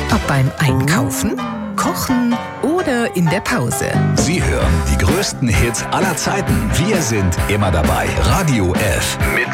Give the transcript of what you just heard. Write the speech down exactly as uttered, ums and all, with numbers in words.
Ob beim Einkaufen, Kochen oder in der Pause. Sie hören die größten Hits aller Zeiten. Wir sind immer dabei. Radio F. Mit